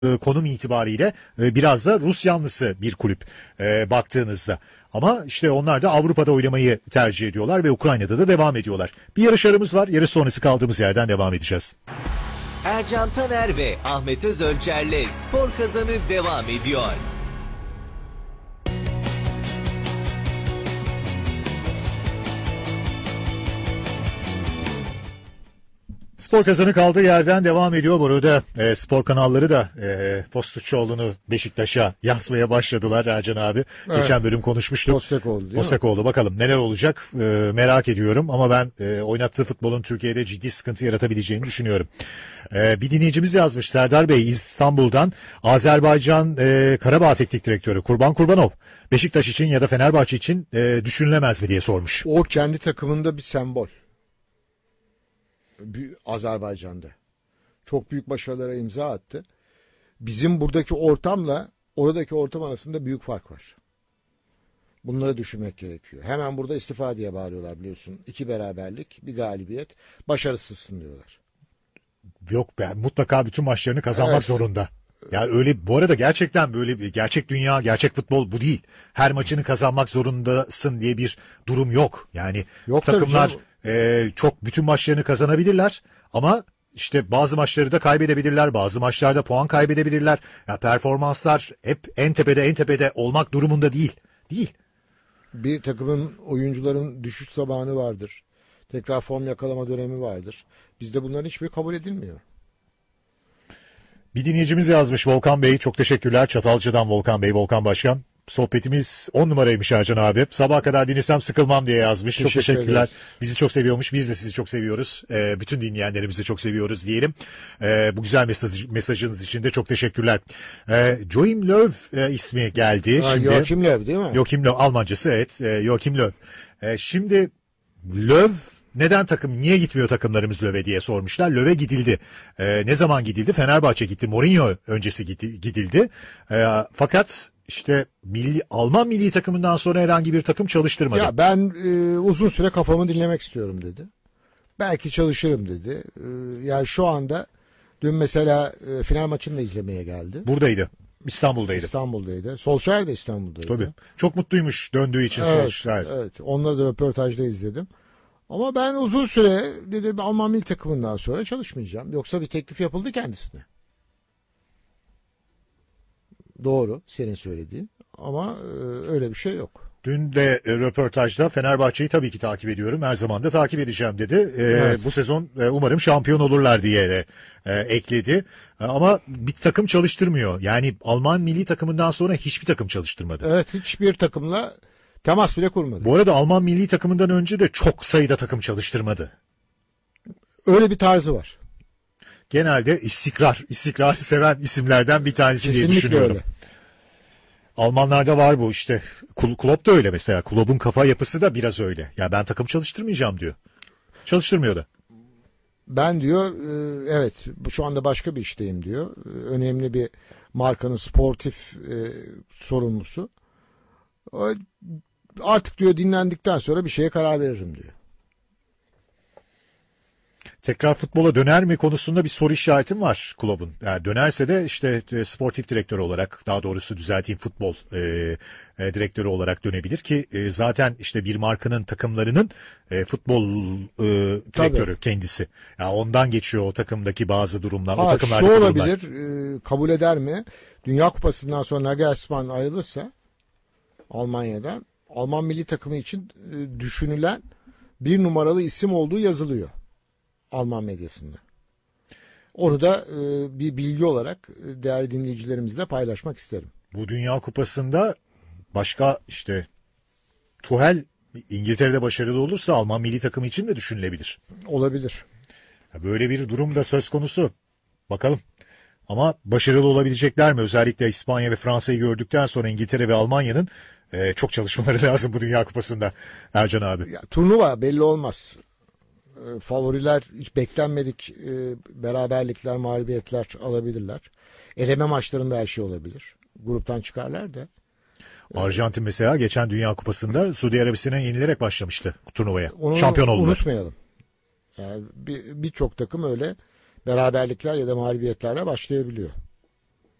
konum itibariyle biraz da Rus yanlısı bir kulüp baktığınızda. Ama işte onlar da Avrupa'da oynamayı tercih ediyorlar ve Ukrayna'da da devam ediyorlar. Bir yarış aramız var. Yarış sonrası kaldığımız yerden devam edeceğiz. Ercan Taner ve Ahmet Özölçer'le Spor Kazanı devam ediyor. Spor Kazanı kaldığı yerden devam ediyor. Bu arada spor kanalları da Postuçoğlu'nu Beşiktaş'a yazmaya başladılar Ercan abi. Evet. Geçen bölüm konuşmuştuk. Postecoğlu bakalım neler olacak merak ediyorum. Ama ben oynattığı futbolun Türkiye'de ciddi sıkıntı yaratabileceğini düşünüyorum. Bir dinleyicimiz yazmış, Serdar Bey İstanbul'dan. Azerbaycan Karabağ Teknik Direktörü Kurban Kurbanov Beşiktaş için ya da Fenerbahçe için düşünülemez mi diye sormuş. O kendi takımında bir sembol. Azerbaycan'da. Çok büyük başarılara imza attı. Bizim buradaki ortamla oradaki ortam arasında büyük fark var. Bunları düşünmek gerekiyor. Hemen burada istifa diye bağırıyorlar biliyorsun. 2 beraberlik, bir galibiyet. Başarısızsın diyorlar. Yok be, mutlaka bütün maçlarını kazanmak zorunda. Yani öyle, bu arada gerçekten böyle bir gerçek dünya, gerçek futbol bu değil. Her maçını kazanmak zorundasın diye bir durum yok. Yani yok, takımlar çok bütün maçlarını kazanabilirler ama işte bazı maçları da kaybedebilirler. Bazı maçlarda puan kaybedebilirler. Ya performanslar hep en tepede olmak durumunda değil. Değil. Bir takımın oyuncuların düşüş zamanı vardır. Tekrar form yakalama dönemi vardır. Bizde bunların hiçbiri kabul edilmiyor. Bir dinleyicimiz yazmış, Volkan Bey. Çok teşekkürler. Çatalca'dan Volkan Bey, Volkan Başkan. Sohbetimiz 10 numaraymış Ercan abi. Sabaha kadar dinlesem sıkılmam diye yazmış. Çok teşekkürler. Bizi çok seviyormuş. Biz de sizi çok seviyoruz. Bütün dinleyenlerimizi çok seviyoruz diyelim. Bu güzel mesajınız için de çok teşekkürler. Joachim Löw ismi geldi. Şimdi, Joachim Löw değil mi? Joachim Löw, Almancası evet. Joachim Löw. Şimdi Löw neden niye gitmiyor takımlarımız Löw'e diye sormuşlar. Löw'e gidildi. Ne zaman gidildi? Fenerbahçe gitti. Mourinho öncesi gidildi. Fakat işte Alman milli takımından sonra herhangi bir takım çalıştırmadı. Ya ben uzun süre kafamı dinlemek istiyorum dedi. Belki çalışırım dedi. Yani şu anda dün mesela final maçını da izlemeye geldi. Buradaydı. İstanbul'daydı. Solskjaer de İstanbul'daydı. Tabii. Çok mutluymuş döndüğü için Solskjaer. Evet. Onunla da röportajda izledim. Ama ben uzun süre dedi Alman milli takımından sonra çalışmayacağım. Yoksa bir teklif yapıldı kendisine. Doğru senin söylediğin ama öyle bir şey yok. Dün de röportajda Fenerbahçe'yi tabii ki takip ediyorum. Her zaman da takip edeceğim dedi. Evet. Bu sezon umarım şampiyon olurlar diye de ekledi. Ama bir takım çalıştırmıyor. Yani Alman milli takımından sonra hiçbir takım çalıştırmadı. Evet, hiçbir takımla temas bile kurmadı. Bu arada Alman milli takımından önce de çok sayıda takım çalıştırmadı. Öyle bir tarzı var. Genelde istikrar seven isimlerden bir tanesi kesinlikle diye düşünüyorum. Öyle. Almanlarda var bu işte. Klopp da öyle mesela. Klopp'un kafa yapısı da biraz öyle. Ya ben takım çalıştırmayacağım diyor. Çalıştırmıyor da. Ben diyor evet şu anda başka bir işteyim diyor. Önemli bir markanın sportif sorumlusu. Artık diyor dinlendikten sonra bir şeye karar veririm diyor. Tekrar futbola döner mi konusunda bir soru işaretim var Klopp'un. Yani dönerse de işte sportif direktör olarak, daha doğrusu düzelteyim, futbol direktörü olarak dönebilir ki zaten işte bir markanın takımlarının futbol direktörü kendisi. Yani ondan geçiyor o takımdaki bazı durumlar. O takımlardaki şu olabilir, kabul eder mi? Dünya Kupası'ndan sonra Nagelsmann ayrılırsa Almanya'dan, Alman milli takımı için düşünülen bir numaralı isim olduğu yazılıyor Alman medyasında. Onu da bir bilgi olarak değerli dinleyicilerimizle paylaşmak isterim. Bu Dünya Kupası'nda başka işte Tuchel İngiltere'de başarılı olursa Alman milli takımı için de düşünülebilir. Olabilir. Böyle bir durum da söz konusu. Bakalım. Ama başarılı olabilecekler mi? Özellikle İspanya ve Fransa'yı gördükten sonra İngiltere ve Almanya'nın çok çalışmaları lazım bu Dünya Kupası'nda Ercan abi. Ya, turnuva belli olmaz. Favoriler hiç beklenmedik beraberlikler, mağlubiyetler alabilirler. Eleme maçlarında her şey olabilir. Gruptan çıkarlar da. Arjantin mesela geçen Dünya Kupası'nda Suudi Arabistan'a yenilerek başlamıştı turnuvaya. Onu şampiyon oldular. Unutmayalım. Yani birçok takım öyle beraberlikler ya da mağlubiyetlerle başlayabiliyor.